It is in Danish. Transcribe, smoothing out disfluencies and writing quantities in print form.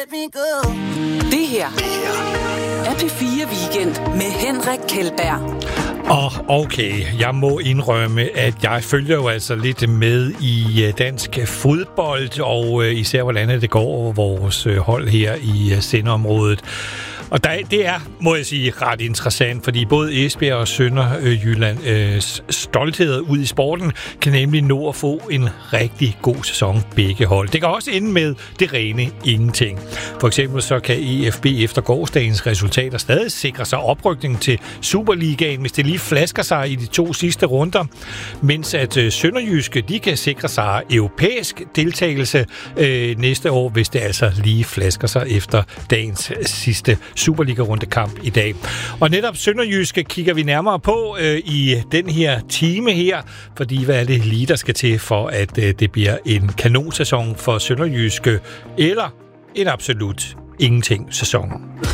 let me go. Det her er P4 Weekend med Henrik Kjeldberg. Okay, jeg må indrømme, at jeg følger jo altså lidt med i dansk fodbold, og især hvordan det går over vores hold her i sendeområdet. Og det er, må jeg sige, ret interessant, fordi både Esbjerg og Sønderjyllands stolthed ud i sporten kan nemlig nå at få en rigtig god sæson begge hold. Det kan også ende med det rene ingenting. For eksempel så kan EFB efter gårsdagens resultater stadig sikre sig oprykning til Superligaen, hvis det lige flasker sig i de 2 sidste runder, mens at Sønderjyske, de kan sikre sig europæisk deltagelse næste år, hvis det altså lige flasker sig efter dagens sidste Superliga-rundekamp i dag. Og netop Sønderjyske kigger vi nærmere på i den her time her, fordi hvad er det lige, der skal til for, at det bliver en kanonsæson for Sønderjyske, eller en absolut ingenting sæson.